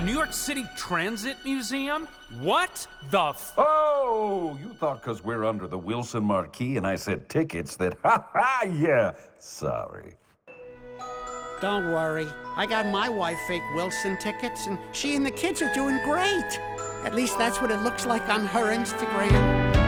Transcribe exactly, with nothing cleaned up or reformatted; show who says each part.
Speaker 1: New York City Transit Museum? What the f-
Speaker 2: Oh, you thought because we're under the Wilson marquee and I said tickets that, ha ha, yeah. Sorry.
Speaker 3: Don't worry. I got my wife fake Wilson tickets, and she and the kids are doing great. At least that's what it looks like on her Instagram.